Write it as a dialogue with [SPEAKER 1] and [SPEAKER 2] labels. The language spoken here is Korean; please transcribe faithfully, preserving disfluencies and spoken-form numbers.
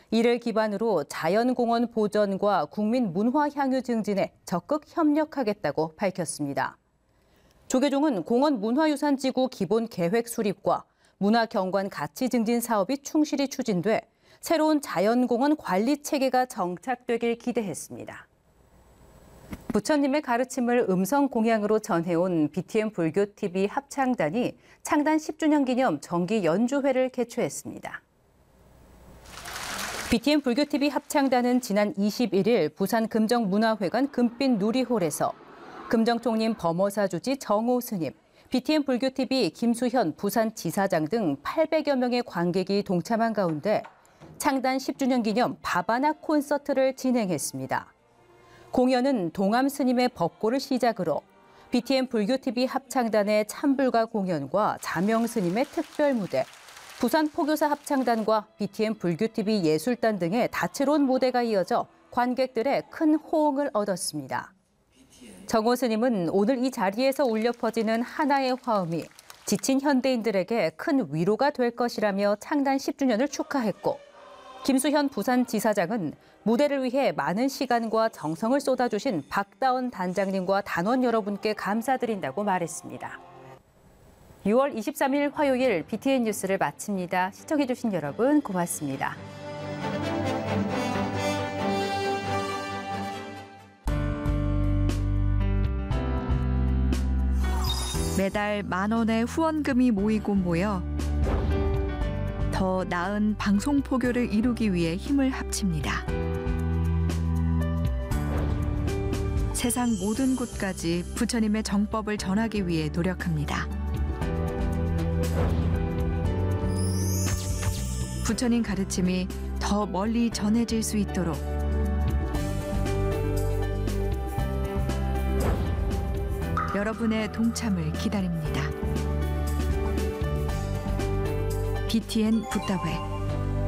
[SPEAKER 1] 이를 기반으로 자연공원 보전과 국민 문화 향유 증진에 적극 협력하겠다고 밝혔습니다. 조계종은 공원 문화유산지구 기본 계획 수립과 문화경관 가치 증진 사업이 충실히 추진돼 새로운 자연공원 관리 체계가 정착되길 기대했습니다. 부처님의 가르침을 음성 공양으로 전해온 비티엠 불교티비 합창단이 창단 십 주년 기념 정기 연주회를 개최했습니다. 비티엠 불교티비 합창단은 지난 이십일 일 부산 금정문화회관 금빛 누리홀에서 금정총림 범어사 주지 정호 스님, 비티엠 불교티비 김수현 부산지사장 등 팔백여 명의 관객이 동참한 가운데 창단 십 주년 기념 바바나 콘서트를 진행했습니다. 공연은 동암 스님의 법고를 시작으로 비티엠 불교티비 합창단의 찬불가 공연과 자명 스님의 특별 무대, 부산 포교사 합창단과 비티엠 불교티비 예술단 등의 다채로운 무대가 이어져 관객들의 큰 호응을 얻었습니다. 정호 스님은 오늘 이 자리에서 울려 퍼지는 하나의 화음이 지친 현대인들에게 큰 위로가 될 것이라며 창단 십 주년을 축하했고, 김수현 부산지사장은 무대를 위해 많은 시간과 정성을 쏟아주신 박다원 단장님과 단원 여러분께 감사드린다고 말했습니다. 유월 이십삼 일 화요일 비티엔 뉴스를 마칩니다. 시청해주신 여러분 고맙습니다.
[SPEAKER 2] 매달 만 원의 후원금이 모이고 모여 더 나은 방송 포교를 이루기 위해 힘을 합칩니다. 세상 모든 곳까지 부처님의 정법을 전하기 위해 노력합니다. 부처님 가르침이 더 멀리 전해질 수 있도록 여러분의 동참을 기다립니다. 비티엔 붓다회